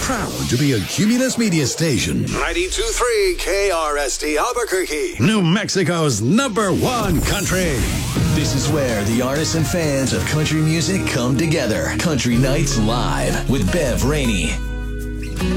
Proud to be a Cumulus Media Station. 92.3 KRST Albuquerque. New Mexico's #1 country. This is where the artists and fans of country music come together. Country Nights Live with Bev Rainey.